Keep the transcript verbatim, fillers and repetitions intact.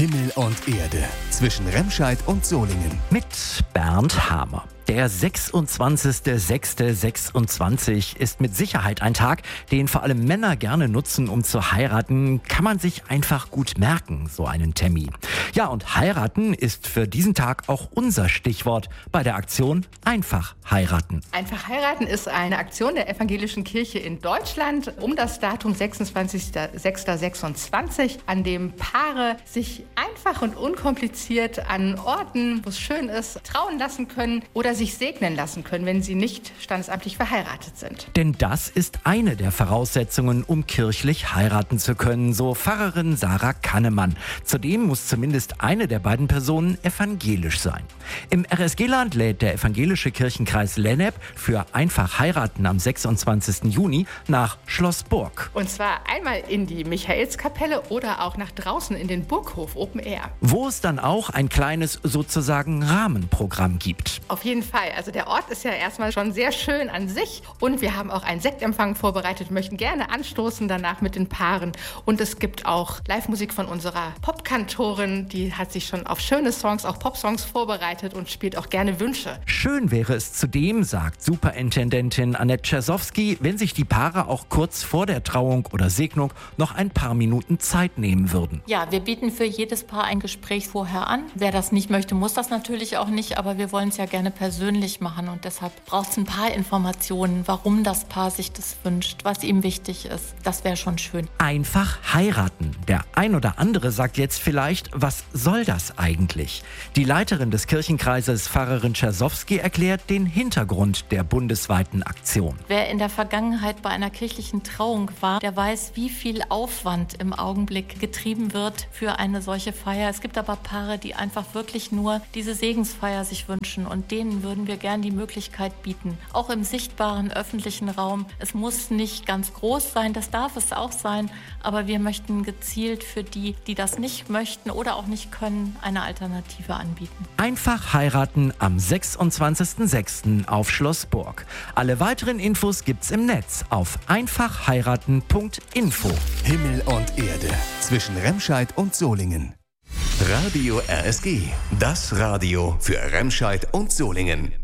Himmel und Erde zwischen Remscheid und Solingen. Mit Bernd Hamer. Der sechsundzwanzigster sechster sechsundzwanzig ist mit Sicherheit ein Tag, den vor allem Männer gerne nutzen, um zu heiraten. Kann man sich einfach gut merken, so einen Termin. Ja, und heiraten ist für diesen Tag auch unser Stichwort bei der Aktion Einfach heiraten. Einfach heiraten ist eine Aktion der Evangelischen Kirche in Deutschland um das Datum sechsundzwanzigster sechster sechsundzwanzig, an dem Paare sich einfach und unkompliziert an Orten, wo es schön ist, trauen lassen können oder sich segnen lassen können, wenn sie nicht standesamtlich verheiratet sind. Denn das ist eine der Voraussetzungen, um kirchlich heiraten zu können, so Pfarrerin Sarah Kannemann. Zudem muss zumindest eine der beiden Personen evangelisch sein. Im R S G-Land lädt der evangelische Kirchenkreis Lennep für Einfach heiraten am sechsundzwanzigsten Juni nach Schlossburg. Und zwar einmal in die Michaelskapelle oder auch nach draußen in den Burghof Open Air. Wo es dann auch ein kleines sozusagen Rahmenprogramm gibt. Auf jeden Fall. Also der Ort ist ja erstmal schon sehr schön an sich und wir haben auch einen Sektempfang vorbereitet, möchten gerne anstoßen danach mit den Paaren. Und es gibt auch Live-Musik von unserer Popkantorin, die hat sich schon auf schöne Songs, auch Popsongs vorbereitet und spielt auch gerne Wünsche. Schön wäre es zudem, sagt Superintendentin Annette Czersowski, wenn sich die Paare auch kurz vor der Trauung oder Segnung noch ein paar Minuten Zeit nehmen würden. Ja, wir bieten für jedes Paar ein Gespräch vorher an. Wer das nicht möchte, muss das natürlich auch nicht, aber wir wollen es ja gerne persönlich machen und deshalb braucht es ein paar Informationen, warum das Paar sich das wünscht, was ihm wichtig ist. Das wäre schon schön. Einfach heiraten. Der ein oder andere sagt jetzt vielleicht, was soll das eigentlich? Die Leiterin des Kirchenkreises, Pfarrerin Czersowski, erklärt den Hintergrund der bundesweiten Aktion. Wer in der Vergangenheit bei einer kirchlichen Trauung war, der weiß, wie viel Aufwand im Augenblick getrieben wird für eine solche Feier. Es gibt aber Paare, die einfach wirklich nur diese Segensfeier sich wünschen und denen würden wir gern die Möglichkeit bieten. Auch im sichtbaren öffentlichen Raum. Es muss nicht ganz groß sein, das darf es auch sein, aber wir möchten gezielt für die, die das nicht möchten oder auch nicht können, eine Alternative anbieten. Einfach heiraten am sechsundzwanzigsten sechsten auf Schlossburg. Alle weiteren Infos gibt's im Netz auf einfach heiraten punkt info. Himmel und Erde zwischen Remscheid und Solingen. Radio R S G, das Radio für Remscheid und Solingen.